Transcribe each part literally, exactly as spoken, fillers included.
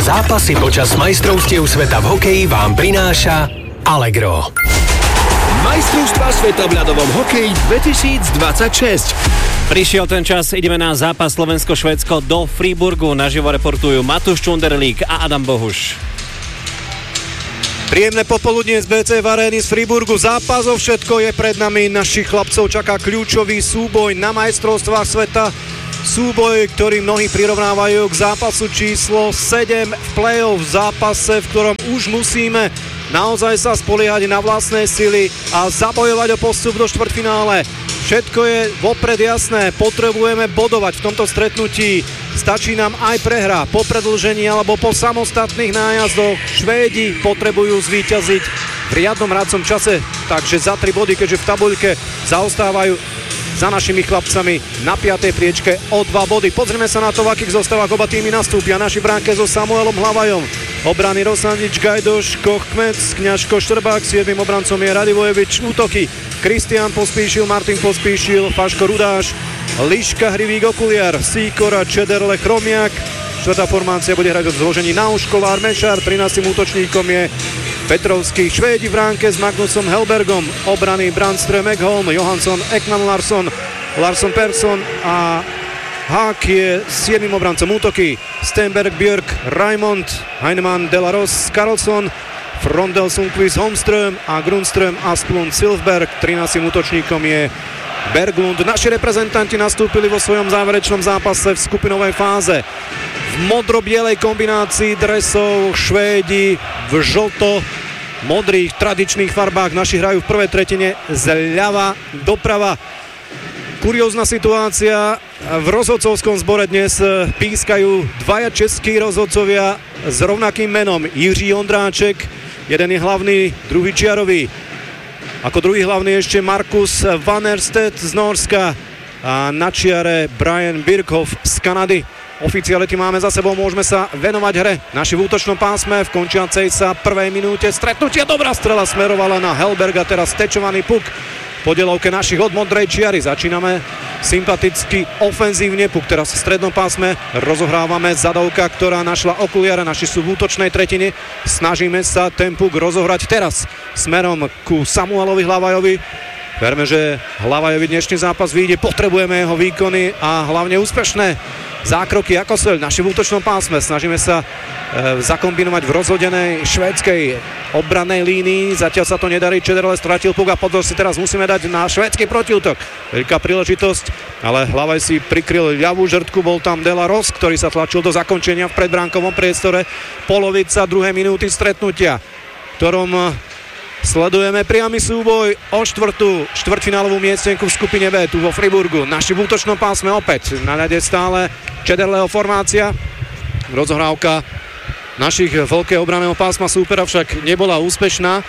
Zápasy počas majstrovstiev sveta v hokeji vám prináša Allegro. Majstrovstvá sveta v ľadovom hokeji dvetisícdvadsaťšesť. Prišiel ten čas, ideme na zápas Slovensko-Švédsko do Freiburgu. Naživo reportujú Matúš Čunderlík a Adam Bohuš. Príjemné popoludnie z bé cé v arény z Freiburgu. Zápas o všetko je pred nami. Našich chlapcov čaká kľúčový súboj na majstrovstvách sveta. Súboj, ktorý mnohí prirovnávajú k zápasu číslo sedem v play-off, v zápase, v ktorom už musíme naozaj sa spoliehať na vlastné sily a zabojovať o postup do štvrťfinále. Všetko je vopred jasné, potrebujeme bodovať v tomto stretnutí. Stačí nám aj prehra po predĺžení alebo po samostatných nájazdoch. Švédi potrebujú zvíťaziť v riadnom hrácom čase, takže za tri body, keďže v tabuľke zaostávajú za našimi chlapcami na piatej priečke o dva body. Pozrieme sa na to, v akých zostavách oba týmy nastúpia. Naši bránke so Samuelom Hlavajom. Obrany Rosandič, Gajdoš, Koch, Kmec, Kňažko, Štrbák. Siedmym obrancom je Radivojevič. Útoky Kristián Pospíšil, Martin Pospíšil, Paško Rudáš, Liška, Hrivík, Okuliar, Sýkora, Čederle, Chromiak. Štvrtá formácia bude hrať od zložení Nauš, Kolár, Mešar. trinásťym útočníkom je Petrovský. Švédi v bránke s Magnusom Helbergom. Obrany Brandström, Ekholm, Johansson, Ekman Larsson, Larsson Persson a Hák je siedmym obrancom. Útoky Stenberg, Björk, Raimond, Heinemann, Delaros, Karlsson, Frondel, Sundqvist, Holmström a Grundström, Asplund, Silfberg. trinásťym útočníkom je Berglund. Naši reprezentanti nastúpili vo svojom záverečnom zápase v skupinovej fáze v modro-bielej kombinácii dresov. Švédi v žlto-modrých tradičných farbách. Naši hrajú v prvej tretine zľava doprava. Kuriózna situácia. V rozhodcovskom zbore dnes pískajú dvaja českí rozhodcovia s rovnakým menom. Jiří Ondráček, jeden je hlavný, druhý čiarový. Ako druhý hlavný ešte Markus Vannerstedt z Nórska a na čiare Brian Birkhoff z Kanady. Oficiality máme za sebou, môžeme sa venovať hre. Naši v útočnom pásme v končiacej sa prvej minúte stretnutia. Dobrá strela smerovala na Helberga, teraz stečovaný puk po delovke našich od modrej čiary. Začíname sympaticky ofenzívne, puk teraz v strednom pásme. Rozohrávame zadovka, ktorá našla Okuliara. Naši sú v útočnej tretine. Snažíme sa ten puk rozohrať teraz smerom ku Samuelovi Hlavajovi. Verme, že Hlavajovi dnešný zápas vyjde. Potrebujeme jeho výkony a hlavne úspešné zákroky ako Söl. Naši v útočnom pásme. Snažíme sa e, zakombinovať v rozhodenej švédskej obrannej línii. Zatiaľ sa to nedarí. Čederle stratil puk a pozor si teraz musíme dať na švédsky protiútok. Veľká príležitosť, ale Hlavaj si prikryl ľavú žrtku. Bol tam Delaros, ktorý sa tlačil do zakončenia v predbránkovom priestore. Polovica druhej minúty stretnutia, v ktorom sledujeme priamy súboj o štvrtú štvrťfinálovú miestenku v skupine B tu vo Freiburgu. Naši v útočnom pásme opäť na ľade stále Čederleho formácia. Rozohrávka našich veľkého obranného pásma súpera však nebola úspešná.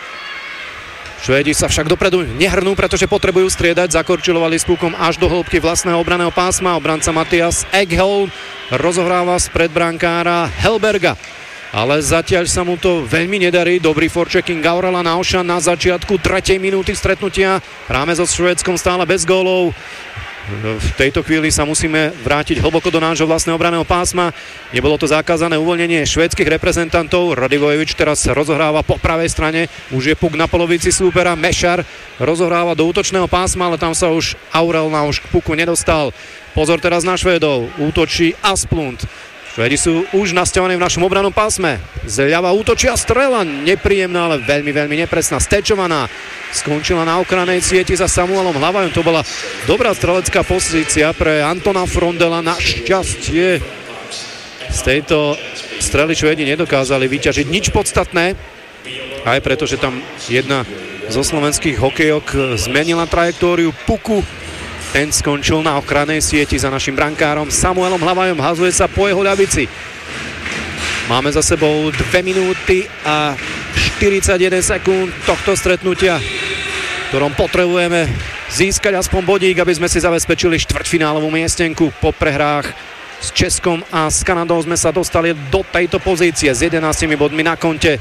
Švédi sa však dopredu nehrnú, pretože potrebujú striedať. Zakorčilovali s pukom až do hĺbky vlastného obranného pásma. Obranca Matias Ekholm rozohráva z predbrankára Helberga. Ale zatiaľ sa mu to veľmi nedarí. Dobrý forechecking Gaurala Nauša na začiatku tretej minúty stretnutia. Hráme so Švédskom stále bez gólov. V tejto chvíli sa musíme vrátiť hlboko do nášho vlastného obranného pásma. Nebolo to zakázané uvoľnenie švédskych reprezentantov. Radivojevič teraz rozohráva po pravej strane. Už je puk na polovici súpera. Mešar rozohráva do útočného pásma, ale tam sa už Aurel Nauš k puku nedostal. Pozor teraz na Švédov. Útočí Asplund. Švédi sú už nasťahovaní v našom obrannom pásme. Zľava útočia strela, nepríjemná, ale veľmi, veľmi nepresná. Stečovaná skončila na okrajnej sieti za Samuelom Hlavajom. To bola dobrá strelecká pozícia pre Antona Frondela. Našťastie z tejto strely Švédi nedokázali vyťažiť nič podstatné. Aj preto, že tam jedna zo slovenských hokejok zmenila trajektóriu puku. Ten skončil na okrajnej sieti za našim brankárom Samuelom Hlavajom. Hazuje sa po jeho ľavici. Máme za sebou dve minúty a štyridsaťjeden sekúnd tohto stretnutia, v ktorom potrebujeme získať aspoň bodík, aby sme si zabezpečili štvrťfinálovú miestenku. Po prehrách s Českom a s Kanadou sme sa dostali do tejto pozície s jedenástimi bodmi na konte.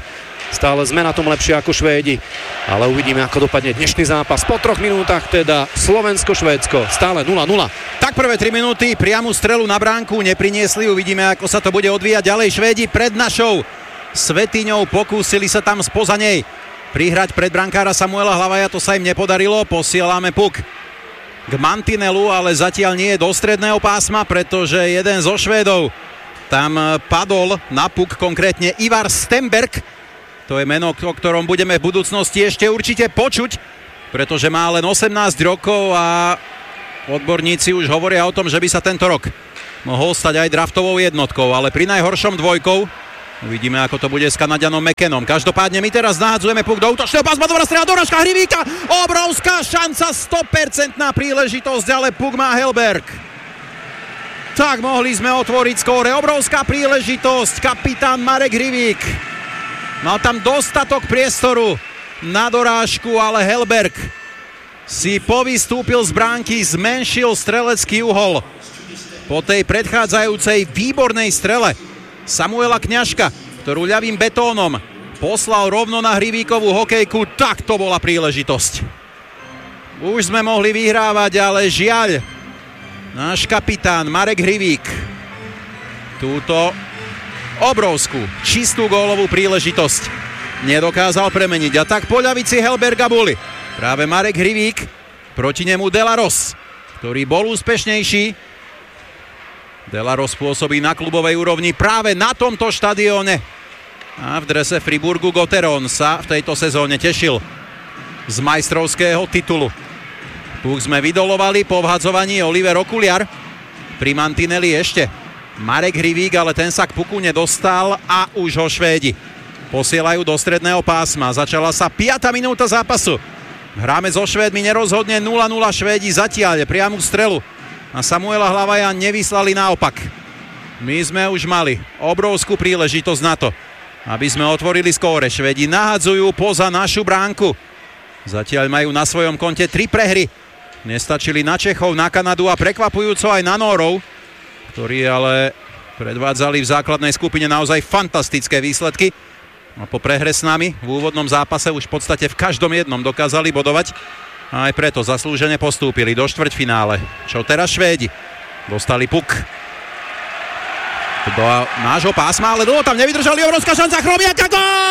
Stále sme na tom lepšie ako Švédi, ale uvidíme, ako dopadne dnešný zápas. Po troch minútach teda Slovensko-Švédsko, stále nula nula. Tak prvé tri minúty, priamu strelu na bránku nepriniesli, uvidíme, ako sa to bude odvíjať ďalej. Švédi pred našou Svetiňou pokúsili sa tam spoza nej prihrať pred brankára Samuela Hlavaja, to sa im nepodarilo, posielame puk k mantinelu, ale zatiaľ nie je do stredného pásma, pretože jeden zo Švédov tam padol na puk, konkrétne Ivar Stenberg. To je meno, o ktorom budeme v budúcnosti ešte určite počuť, pretože má len osemnásť rokov a odborníci už hovoria o tom, že by sa tento rok mohol stať aj draftovou jednotkou, ale pri najhoršom dvojkou. Uvidíme, ako to bude s Kanaďanom McKennom. Každopádne my teraz nahádzujeme puk do útočného pásma, dobrá strela, dorážka Hrivíka, obrovská šanca, sto percent príležitosť, ale puk má Hellberg. Tak mohli sme otvoriť skóre, obrovská príležitosť, kapitán Marek Hrivík. Mal tam dostatok priestoru na dorážku, ale Hellberg si povystúpil z bránky, zmenšil strelecký uhol. Po tej predchádzajúcej výbornej strele Samuela Kňažka, ktorú ľavým betónom poslal rovno na Hrivíkovú hokejku, tak to bola príležitosť. Už sme mohli vyhrávať, ale žiaľ, náš kapitán Marek Hrivík túto obrovskú, čistú gólovú príležitosť nedokázal premeniť. A tak po ľavici Hellberga boli práve Marek Hrivík, proti nemu Delaros, ktorý bol úspešnejší. Delaros pôsobí na klubovej úrovni práve na tomto štadióne. A v drese Friburgu Gotteron sa v tejto sezóne tešil z majstrovského titulu. Puk sme vydolovali po vhadzovaní Oliver Okuliar. Pri mantineli ešte Marek Hrivík, ale ten sa k puku nedostal a už ho Švédi posielajú do stredného pásma. Začala sa piata minúta zápasu. Hráme so Švédmi nerozhodne, nula nula Švédi zatiaľ priamu strelu a Samuela Hlavaja nevyslali naopak. My sme už mali obrovskú príležitosť na to, aby sme otvorili skóre. Švédi nahadzujú poza našu bránku. Zatiaľ majú na svojom konte tri prehry. Nestačili na Čechov, na Kanadu a prekvapujúco aj na Nórov, ktorí ale predvádzali v základnej skupine naozaj fantastické výsledky. A po prehre s nami v úvodnom zápase už v podstate v každom jednom dokázali bodovať. A aj preto zaslúžene postúpili do štvrťfinále. Čo teraz Švédi? Dostali puk do nášho pásma, ale dlho tam nevydržali, obrovská šanca Chromiaka,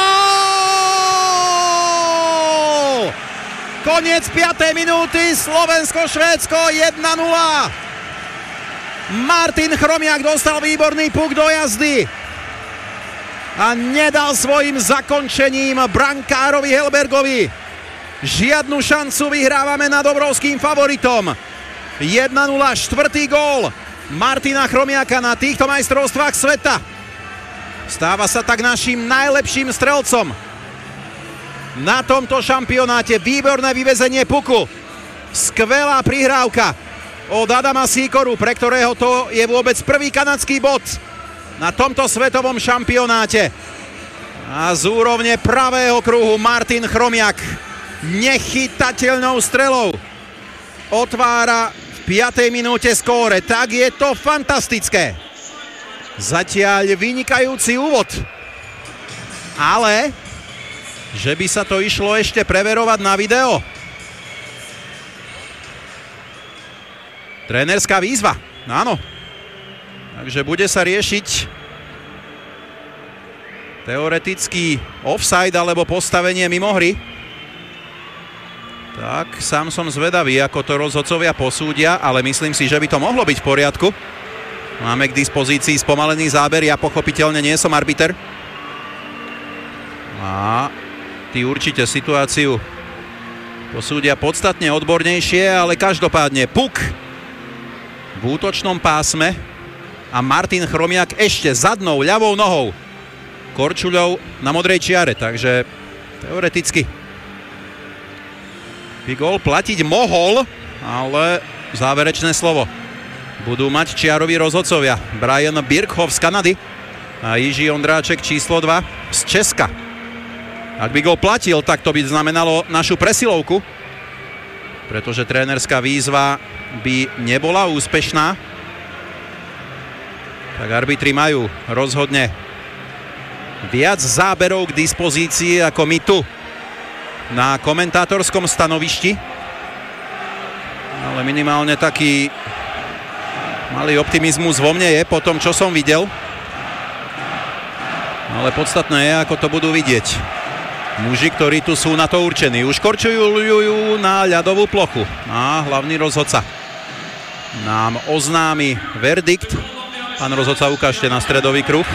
gól! Koniec piatej minúty, Slovensko-Švédsko jeden nula. Martin Chromiak dostal výborný puk do jazdy a nedal svojim zakončením brankárovi Hellbergovi žiadnu šancu. Vyhrávame nad obrovským favoritom jeden nula, štvrtý gól Martina Chromiaka na týchto majstrovstvách sveta. Stáva sa tak našim najlepším strelcom na tomto šampionáte. Výborné vyvezenie puku, skvelá prihrávka od Adama Sýkoru, pre ktorého to je vôbec prvý kanadský bod na tomto svetovom šampionáte. A z úrovne pravého kruhu Martin Chromiak nechytateľnou strelou otvára v piatej minúte skóre. Tak je to fantastické. Zatiaľ vynikajúci úvod. Ale že by sa to išlo ešte preverovať na video. Trénerská výzva, áno. Takže bude sa riešiť teoretický offside alebo postavenie mimo hry. Tak, sám som zvedavý, ako to rozhodcovia posúdia, ale myslím si, že by to mohlo byť v poriadku. Máme k dispozícii spomalený záber, ja pochopiteľne nie som arbiter. A tí určite situáciu posúdia podstatne odbornejšie, ale každopádne puk v útočnom pásme a Martin Chromiak ešte zadnou ľavou nohou korčuľou na modrej čiare, takže teoreticky by gól platiť mohol, ale záverečné slovo budú mať čiaroví rozhodcovia. Brian Birkhoff z Kanady a Jiří Ondráček číslo dva z Česka. Ak by gól platil, tak to by znamenalo našu presilovku, pretože trénerská výzva by nebola úspešná. Tak arbitri majú rozhodne viac záberov k dispozícii ako my tu na komentátorskom stanovišti. Ale minimálne taký malý optimizmus vo mne je po tom, čo som videl. Ale podstatné je, ako to budú vidieť muži, ktorí tu sú na to určení. Už korčujú na ľadovú plochu. A hlavný rozhodca nám oznámi verdikt. Pán rozhodca, ukážte na stredový kruh.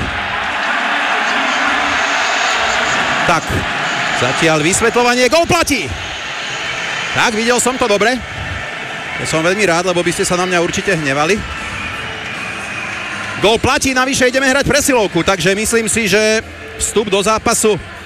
Tak, zatiaľ vysvetľovanie, gól platí! Tak, videl som to dobre. To som veľmi rád, lebo by ste sa na mňa určite hnevali. Gól platí, navyše ideme hrať presilovku, takže myslím si, že vstup do zápasu